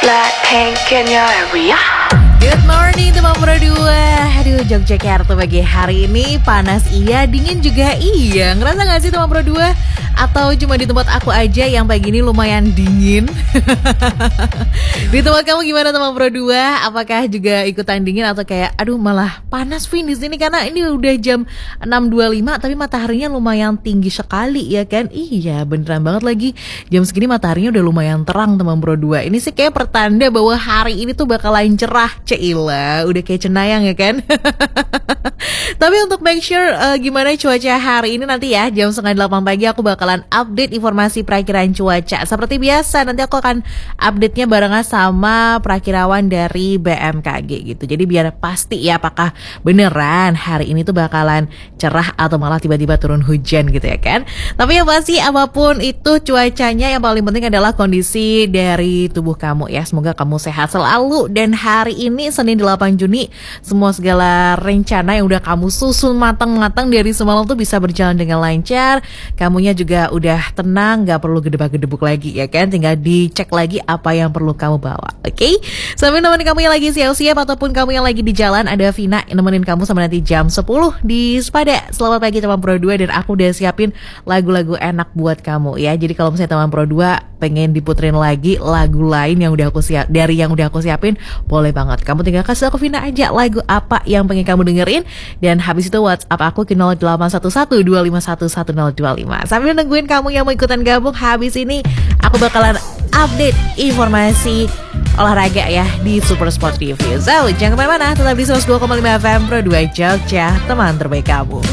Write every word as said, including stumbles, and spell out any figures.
Blackpink in your area. Good morning teman Pro dua. Aduh, Yogyakarta pagi hari ini panas iya, dingin juga iya. Ngerasa gak sih teman Pro dua? Atau cuma di tempat aku aja yang pagi ini lumayan dingin? Di tempat kamu gimana teman Pro dua? Apakah juga ikutan dingin atau kayak aduh malah panas Vin di sini karena ini udah jam enam dua puluh lima tapi mataharinya lumayan tinggi sekali ya kan? Iya, beneran banget lagi. Jam segini mataharinya udah lumayan terang teman Pro dua. Ini sih kayak pertanda bahwa hari ini tuh bakalan cerah. Cila, udah kayak cenayang ya kan? Tapi untuk make sure uh, gimana cuaca hari ini nanti ya jam setengah delapan pagi aku bakalan update informasi perakiraan cuaca. Seperti biasa nanti aku akan update-nya barengan sama perakirawan dari B M K G gitu. Jadi biar pasti ya apakah beneran hari ini tuh bakalan cerah atau malah tiba-tiba turun hujan gitu ya kan? Tapi yang pasti apapun itu cuacanya yang paling penting adalah kondisi dari tubuh kamu ya. Semoga kamu sehat selalu dan hari ini Senin delapan Juni semua segala rencana yang udah kamu susun matang-matang dari semalam tuh bisa berjalan dengan lancar. Kamunya juga udah tenang, gak perlu gedebak-gedebuk lagi ya kan. Tinggal dicek lagi apa yang perlu kamu bawa. Oke, okay? Sambil nemenin kamu yang lagi siap-siap ataupun kamu yang lagi di jalan, ada Vina yang nemenin kamu sampai nanti jam sepuluh di Spada. Selamat pagi teman Pro dua dan aku udah siapin lagu-lagu enak buat kamu ya. Jadi kalau misalnya teman Pro dua pengen diputerin lagi lagu lain yang udah aku siap dari yang udah aku siapin, boleh banget. Kamu tinggal kasih aku Vina aja lagu apa yang pengen kamu dengerin. Dan habis itu WhatsApp aku ke nol delapan satu satu dua lima satu satu nol dua lima. Sambil nungguin kamu yang mau ikutan gabung, habis ini aku bakalan update informasi olahraga ya di Super Sport Review. So, jangan kemana-mana, tetap di seratus dua koma lima F M Pro dua Jogja, teman terbaik kamu.